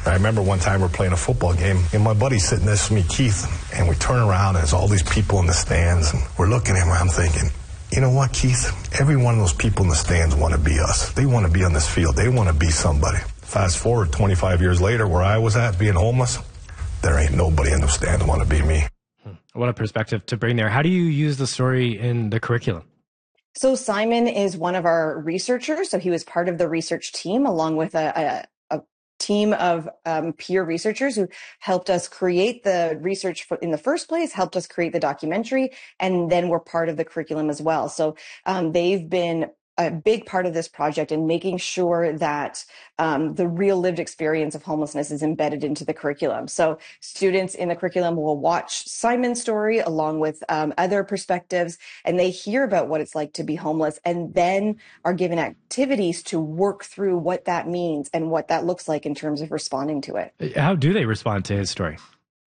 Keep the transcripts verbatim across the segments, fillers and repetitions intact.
I remember one time we're playing a football game, and my buddy's sitting next to me, Keith, and we turn around, and there's all these people in the stands, and we're looking at him, and I'm thinking, you know what, Keith? Every one of those people in the stands want to be us. They want to be on this field. They want to be somebody. Fast forward twenty-five years later, where I was at, being homeless, there ain't nobody in the stands want to be me. What a perspective to bring there. How do you use the story in the curriculum? So Simon is one of our researchers. So he was part of the research team along with a, a, a team of um, peer researchers who helped us create the research for, in the first place, helped us create the documentary, and then were part of the curriculum as well. So um, they've been a big part of this project in making sure that um, the real lived experience of homelessness is embedded into the curriculum. So students in the curriculum will watch Simon's story along with um, other perspectives, and they hear about what it's like to be homeless, and then are given activities to work through what that means and what that looks like in terms of responding to it. How do they respond to his story?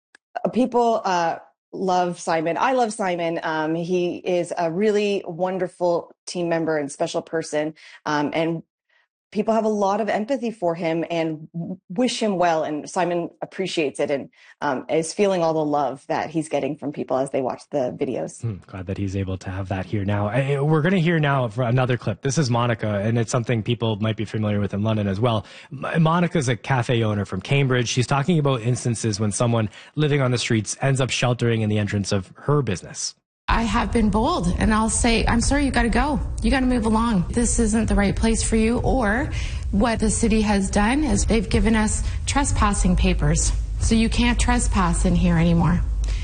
People uh, love Simon. I love Simon. Um, he is a really wonderful team member and special person. Um, and people have a lot of empathy for him and wish him well. And Simon appreciates it and um, is feeling all the love that he's getting from people as they watch the videos. Hmm, glad that he's able to have that here now. I, we're going to hear now for another clip. This is Monica, and it's something people might be familiar with in London as well. Monica's a cafe owner from Cambridge. She's talking about instances when someone living on the streets ends up sheltering in the entrance of her business. I have been bold, and I'll say, I'm sorry, you got to go. You got to move along. This isn't the right place for you. Or what the city has done is they've given us trespassing papers. So you can't trespass in here anymore.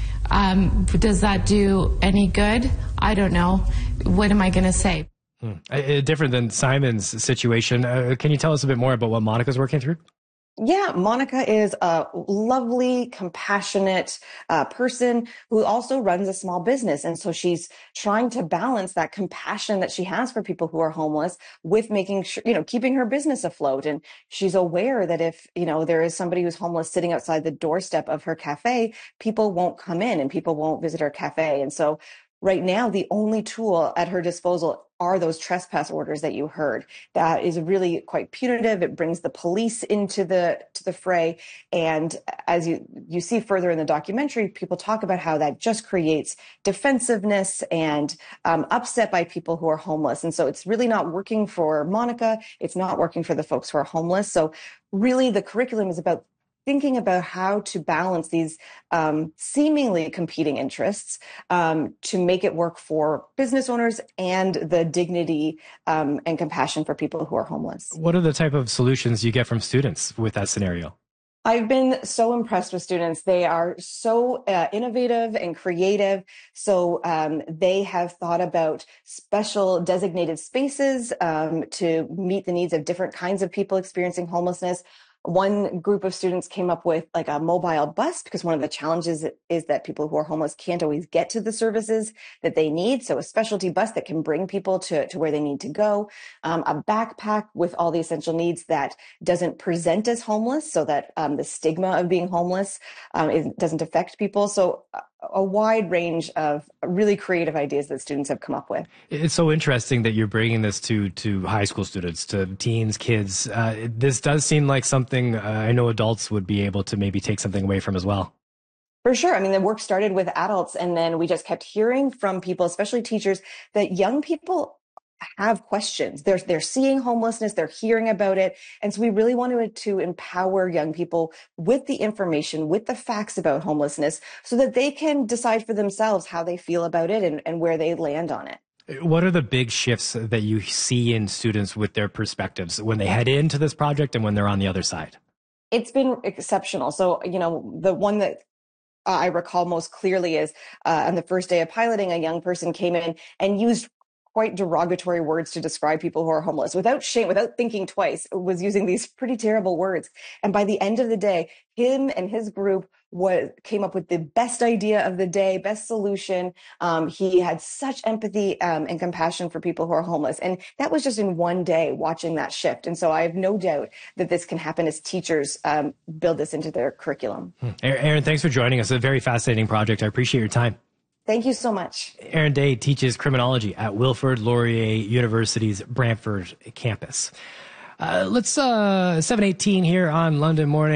Um, does that do any good? I don't know. What am I going to say? Hmm. Uh, different than Simon's situation. Uh, can you tell us a bit more about what Monica's working through? Yeah, Monica is a lovely, compassionate uh, person who also runs a small business. And so she's trying to balance that compassion that she has for people who are homeless with making sure, you know, keeping her business afloat. And she's aware that if, you know, there is somebody who's homeless sitting outside the doorstep of her cafe, people won't come in and people won't visit her cafe. And so right now, the only tool at her disposal are those trespass orders that you heard. That is really quite punitive. It brings the police into the to the fray. And as you, you see further in the documentary, people talk about how that just creates defensiveness and um, upset by people who are homeless. And so it's really not working for Monica. It's not working for the folks who are homeless. So really the curriculum is about thinking about how to balance these um, seemingly competing interests um, to make it work for business owners and the dignity um, and compassion for people who are homeless. What are the type of solutions you get from students with that scenario? I've been so impressed with students. They are so uh, innovative and creative. So um, they have thought about special designated spaces um, to meet the needs of different kinds of people experiencing homelessness. One group of students came up with like a mobile bus because one of the challenges is that people who are homeless can't always get to the services that they need. So a specialty bus that can bring people to, to where they need to go. Um, a backpack with all the essential needs that doesn't present as homeless so that um, the stigma of being homeless um, is, doesn't affect people. So a wide range of really creative ideas that students have come up with. It's so interesting that you're bringing this to to high school students, to teens, kids. Uh, this does seem like something uh, I know adults would be able to maybe take something away from as well. For sure. I mean, the work started with adults, and then we just kept hearing from people, especially teachers, that young people have questions. They're, they're seeing homelessness, they're hearing about it. And so we really wanted to empower young people with the information, with the facts about homelessness, so that they can decide for themselves how they feel about it and, and where they land on it. What are the big shifts that you see in students with their perspectives when they head into this project and when they're on the other side? It's been exceptional. So, you know, the one that uh, I recall most clearly is uh, on the first day of piloting, a young person came in and used quite derogatory words to describe people who are homeless without shame, without thinking twice, was using these pretty terrible words. And by the end of the day, him and his group was, came up with the best idea of the day, best solution. Um, he had such empathy um, and compassion for people who are homeless. And that was just in one day watching that shift. And so I have no doubt that this can happen as teachers um, build this into their curriculum. Hmm. Erin, thanks for joining us. It's a very fascinating project. I appreciate your time. Thank you so much. Erin Day teaches criminology at Wilfrid Laurier University's Brantford campus. Uh, let's, uh, seven eighteen here on London Morning.